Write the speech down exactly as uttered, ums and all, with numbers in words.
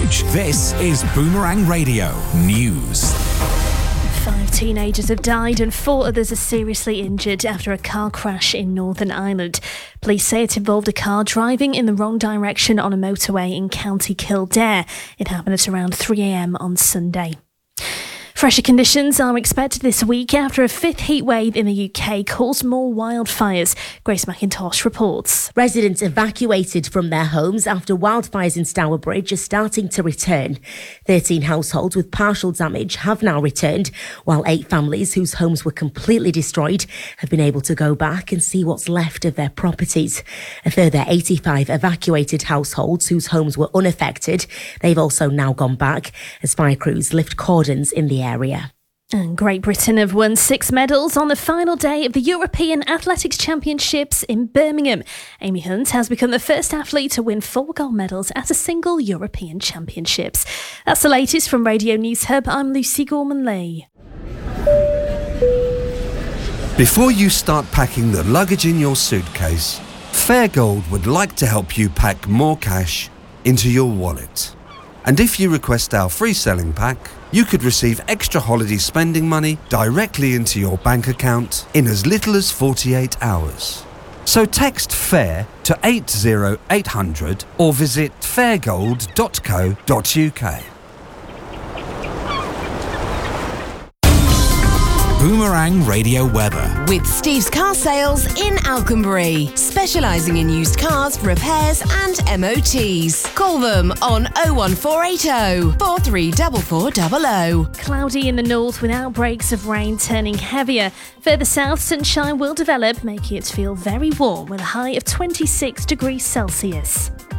Cambridge. This is Boomerang Radio News. Five teenagers have died and four others are seriously injured after a car crash in Northern Ireland. Police say it involved a car driving in the wrong direction on a motorway in County Kildare. It happened at around three a.m. on Sunday. Fresher conditions are expected this week after a fifth heat wave in the U K caused more wildfires. Grace McIntosh reports. Residents evacuated from their homes after wildfires in Stourbridge are starting to return. thirteen households with partial damage have now returned, while eight families whose homes were completely destroyed have been able to go back and see what's left of their properties. A further eighty-five evacuated households whose homes were unaffected. They've also now gone back as fire crews lift cordons in the area. And Great Britain have won six medals on the final day of the European Athletics Championships in Birmingham. Amy Hunt has become the first athlete to win four gold medals at a single European Championships. That's the latest from Radio News Hub. I'm Lucy Gorman-Lee. Before you start packing the luggage in your suitcase, Fairgold would like to help you pack more cash into your wallet. And if you request our free selling pack, you could receive extra holiday spending money directly into your bank account in as little as forty-eight hours. So text FAIR to eight zero eight hundred or visit fairgold dot co dot uk. Boomerang Radio weather. With Steve's Car Sales in Alconbury, specialising in used cars, repairs and M O Ts. Call them on oh one four eight oh, four three four four double oh. Cloudy in the north with outbreaks of rain turning heavier. Further south, sunshine will develop, making it feel very warm with a high of twenty-six degrees Celsius.